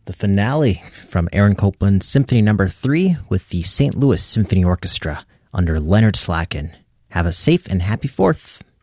the finale from Aaron Copland's Symphony No. 3 with the St. Louis Symphony Orchestra under Leonard Slacken. Have a safe and happy 4th.